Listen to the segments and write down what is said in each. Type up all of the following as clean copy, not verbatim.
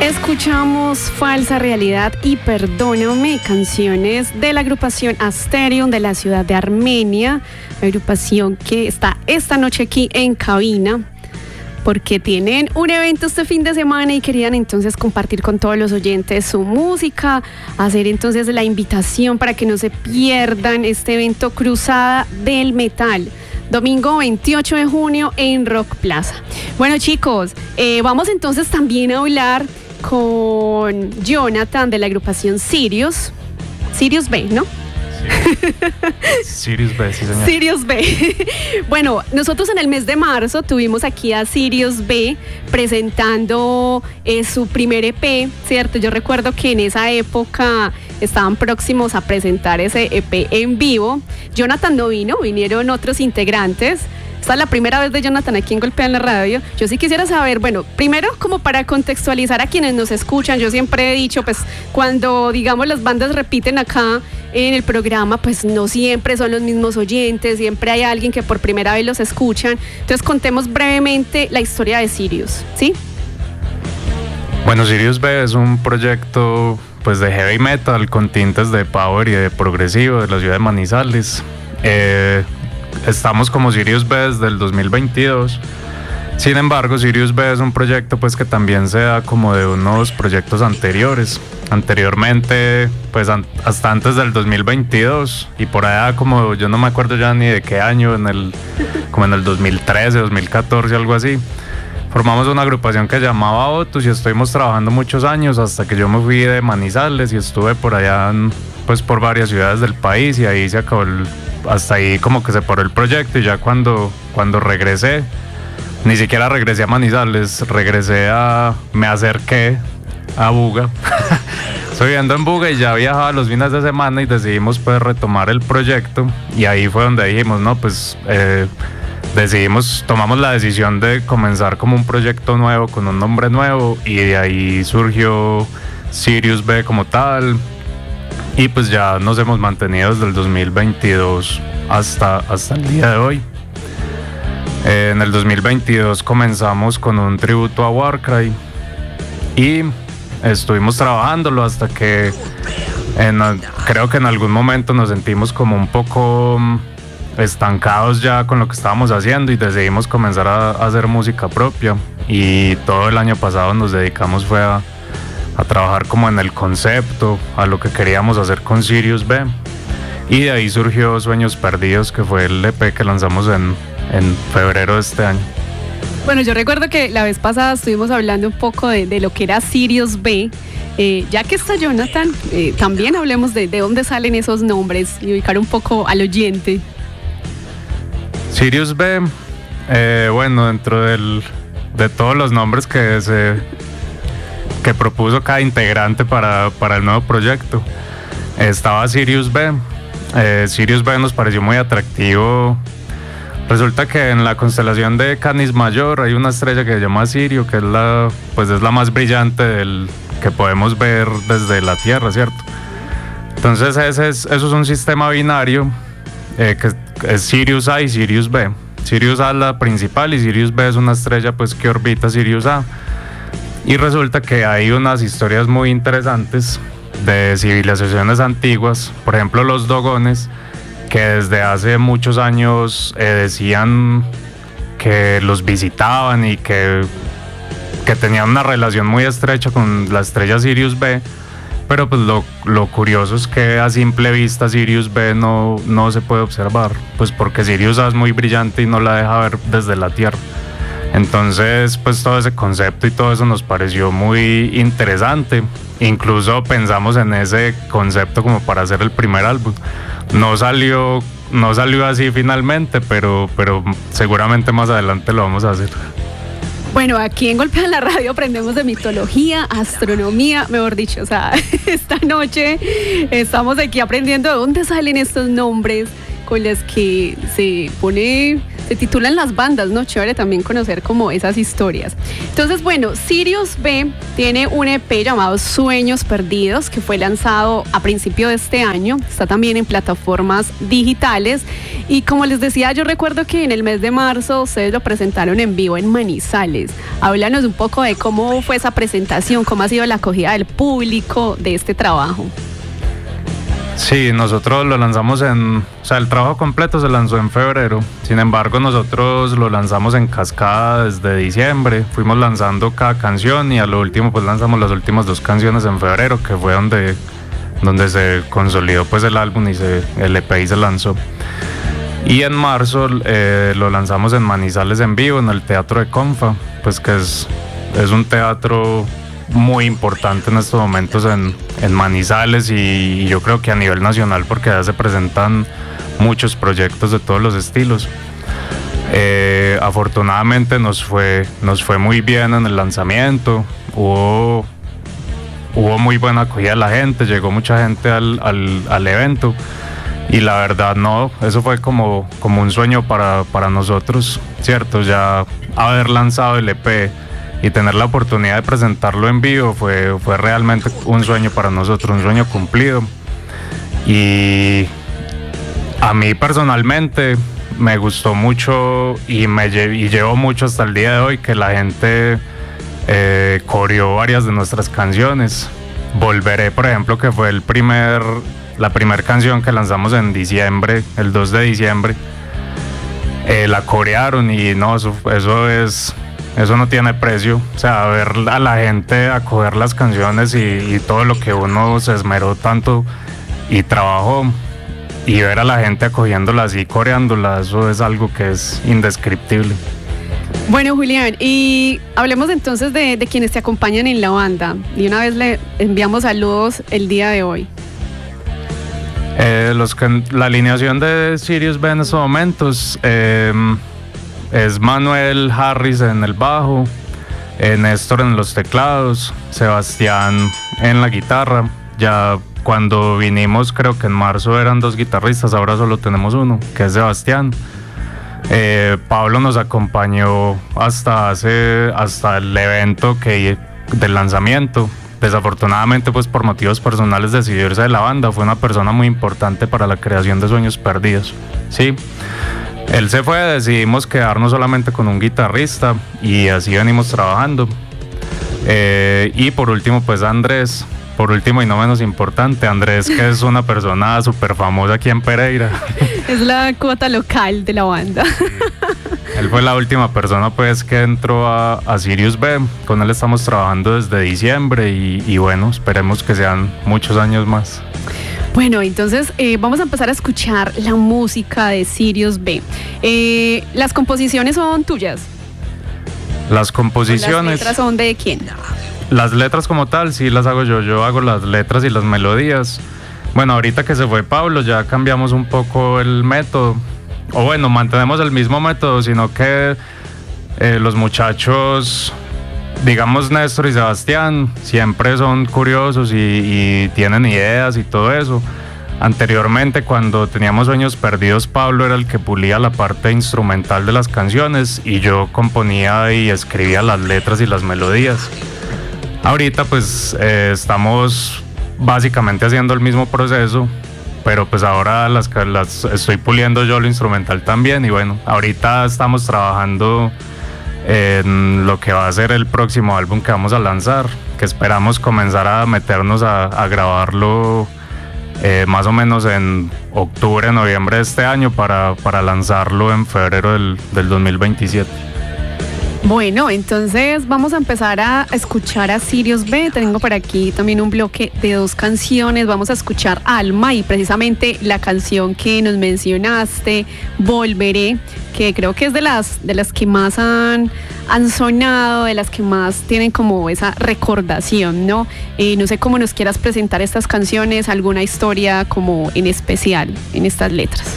Escuchamos Falsa Realidad y Perdóname, canciones de la agrupación Asterion de la ciudad de Armenia, agrupación que está esta noche aquí en cabina porque tienen un evento este fin de semana y querían entonces compartir con todos los oyentes su música, hacer entonces la invitación para que no se pierdan este evento Cruzada del Metal. Domingo 28 de junio en Rock Plaza. Bueno, chicos, vamos entonces también a hablar con Jonathan de la agrupación Sirius B, ¿no? Sirius B, sí señor. Sirius B. Bueno, nosotros en el mes de marzo tuvimos aquí a Sirius B presentando su primer EP, ¿cierto? Yo recuerdo que en esa época estaban próximos a presentar ese EP en vivo. Jonathan no vino, vinieron otros integrantes. Esta es la primera vez de Jonathan aquí en Golpea en la Radio. Yo sí quisiera saber, bueno, primero como para contextualizar a quienes nos escuchan, yo siempre he dicho, pues cuando digamos las bandas repiten acá en el programa, pues no siempre son los mismos oyentes, siempre hay alguien que por primera vez los escuchan. Entonces contemos brevemente la historia de Sirius, ¿sí? Bueno, Sirius B es un proyecto pues de heavy metal con tintes de power y de progresivo de la ciudad de Manizales. Estamos como Sirius B desde el 2022. Sin embargo, Sirius B es un proyecto pues que también se da como de unos proyectos anteriores. Anteriormente, pues hasta antes del 2022 y por allá como yo no me acuerdo ya ni de qué año, como en el 2013, 2014, algo así. Formamos una agrupación que se llamaba Otus y estuvimos trabajando muchos años hasta que yo me fui de Manizales y estuve por allá pues por varias ciudades del país y ahí se acabó hasta ahí como que se paró el proyecto y ya cuando regresé, ni siquiera regresé a Manizales, me acerqué a Buga. Estoy viviendo en Buga y ya viajaba los fines de semana y decidimos pues retomar el proyecto y ahí fue donde dijimos, no, pues tomamos la decisión de comenzar como un proyecto nuevo con un nombre nuevo y de ahí surgió Sirius B como tal y pues ya nos hemos mantenido desde el 2022 hasta el día de hoy. En el 2022 comenzamos con un tributo a Warcry y estuvimos trabajándolo hasta que creo que en algún momento nos sentimos como un poco estancados ya con lo que estábamos haciendo y decidimos comenzar a hacer música propia y todo el año pasado nos dedicamos fue a trabajar como en el concepto, a lo que queríamos hacer con Sirius B y de ahí surgió Sueños Perdidos, que fue el EP que lanzamos en febrero de este año. Bueno, yo recuerdo que la vez pasada estuvimos hablando un poco de lo que era Sirius B. Ya que está Jonathan, también hablemos de dónde salen esos nombres y ubicar un poco al oyente. Sirius B, bueno, dentro de todos los nombres que propuso cada integrante para el nuevo proyecto, estaba Sirius B. Sirius B nos pareció muy atractivo. Resulta que en la constelación de Canis Mayor hay una estrella que se llama Sirio, que es la más brillante que podemos ver desde la Tierra, ¿cierto? Entonces eso es un sistema binario que es Sirius A y Sirius B. Sirius A es la principal y Sirius B es una estrella pues que orbita Sirius A. Y resulta que hay unas historias muy interesantes de civilizaciones antiguas, por ejemplo los dogones, que desde hace muchos años decían que los visitaban y que tenían una relación muy estrecha con la estrella Sirius B, pero pues lo curioso es que a simple vista Sirius B no se puede observar, pues porque Sirius A es muy brillante y no la deja ver desde la Tierra. Entonces pues todo ese concepto y todo eso nos pareció muy interesante, incluso pensamos en ese concepto como para hacer el primer álbum. No salió así finalmente, pero seguramente más adelante lo vamos a hacer. Bueno, aquí en Golpea en la Radio aprendemos de mitología, astronomía, mejor dicho, o sea, esta noche estamos aquí aprendiendo de dónde salen estos nombres con los que se titulan las bandas, ¿no? Chévere también conocer como esas historias. Entonces, bueno, Sirius B tiene un EP llamado Sueños Perdidos, que fue lanzado a principio de este año. Está también en plataformas digitales. Y como les decía, yo recuerdo que en el mes de marzo ustedes lo presentaron en vivo en Manizales. Háblanos un poco de cómo fue esa presentación, cómo ha sido la acogida del público de este trabajo. Sí, nosotros lo lanzamos el trabajo completo se lanzó en febrero. Sin embargo, nosotros lo lanzamos en cascada desde diciembre. Fuimos lanzando cada canción y a lo último pues lanzamos las últimas 2 canciones en febrero, que fue donde se consolidó pues el álbum y el EP y se lanzó. Y en marzo lo lanzamos en Manizales en vivo, en el Teatro de Confa, pues que es un teatro muy importante en estos momentos en Manizales y yo creo que a nivel nacional, porque ya se presentan muchos proyectos de todos los estilos. Afortunadamente nos fue muy bien en el lanzamiento, hubo muy buena acogida de la gente, llegó mucha gente al evento y la verdad eso fue como un sueño para nosotros, ¿cierto? Ya haber lanzado el EP y tener la oportunidad de presentarlo en vivo fue realmente un sueño para nosotros, un sueño cumplido. Y a mí personalmente me gustó mucho y llevo mucho hasta el día de hoy que la gente coreó varias de nuestras canciones. Volveré, por ejemplo, que fue la primera canción que lanzamos en diciembre, el 2 de diciembre, la corearon y no, eso no tiene precio. O sea, ver a la gente acoger las canciones y todo lo que uno se esmeró tanto y trabajó, y ver a la gente acogiéndolas y coreándolas, eso es algo que es indescriptible. Bueno, Julián, y hablemos entonces de quienes te acompañan en la banda. Y una vez le enviamos saludos el día de hoy. La alineación de Sirius B en estos momentos es Manuel Harris en el bajo, Néstor en los teclados, Sebastián en la guitarra. Ya cuando vinimos, creo que en marzo eran 2 guitarristas, ahora solo tenemos uno, que es Sebastián. Pablo nos acompañó hasta el evento del lanzamiento. Desafortunadamente, pues por motivos personales decidió irse de la banda. Fue una persona muy importante para la creación de Sueños Perdidos. Sí, él se fue, decidimos quedarnos solamente con un guitarrista y así venimos trabajando. Y por último, pues Andrés. Por último y no menos importante, Andrés, que es una persona súper famosa aquí en Pereira. Es la cuota local de la banda. Sí. Él fue la última persona pues que entró a Sirius B. Con él estamos trabajando desde diciembre y bueno, esperemos que sean muchos años más. Bueno, entonces vamos a empezar a escuchar la música de Sirius B. ¿Las composiciones son tuyas? Las composiciones... ¿Las letras son de quién? Las letras como tal, sí las hago yo hago las letras y las melodías. Bueno, ahorita que se fue Pablo ya cambiamos un poco el método, o bueno, mantenemos el mismo método, sino que los muchachos, digamos Néstor y Sebastián, siempre son curiosos y tienen ideas y todo eso. Anteriormente, cuando teníamos Sueños Perdidos, Pablo era el que pulía la parte instrumental de las canciones y yo componía y escribía las letras y las melodías. Ahorita pues estamos básicamente haciendo el mismo proceso, pero pues ahora las estoy puliendo yo lo instrumental también y bueno, ahorita estamos trabajando en lo que va a ser el próximo álbum que vamos a lanzar, que esperamos comenzar a meternos a grabarlo más o menos en octubre, noviembre de este año para lanzarlo en febrero del 2027. Bueno, entonces vamos a empezar a escuchar a Sirius B. Tengo por aquí también un bloque de 2 canciones. Vamos a escuchar Alma y precisamente la canción que nos mencionaste, Volveré, que creo que es de las que más han sonado, de las que más tienen como esa recordación, ¿no? No sé cómo nos quieras presentar estas canciones, alguna historia como en especial en estas letras.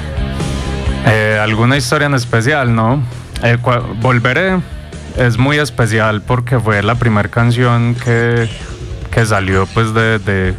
¿Alguna historia en especial, no? Volveré es muy especial porque fue la primera canción que salió pues de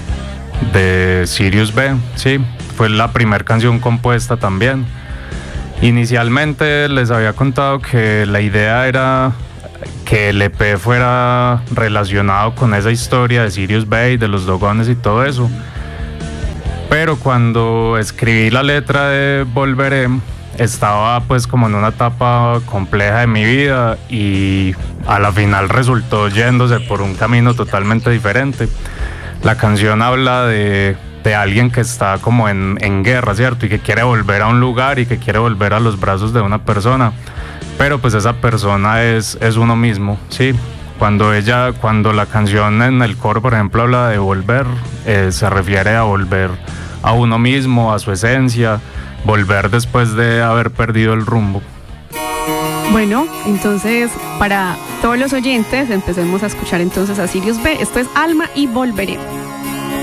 Sirius B, sí, fue la primera canción compuesta también. Inicialmente les había contado que la idea era que el EP fuera relacionado con esa historia de Sirius Bay, de los Dogones y todo eso. Pero cuando escribí la letra de Volveré, estaba pues como en una etapa compleja de mi vida y a la final resultó yéndose por un camino totalmente diferente. La canción habla de alguien que está como en guerra, ¿cierto? Y que quiere volver a un lugar y que quiere volver a los brazos de una persona, pero pues esa persona es uno mismo, ¿sí? Cuando la canción en el coro, por ejemplo, habla de volver, se refiere a volver a uno mismo, a su esencia, volver después de haber perdido el rumbo. Bueno, entonces para todos los oyentes empecemos a escuchar entonces a Sirius B. Esto es Alma y Volveré.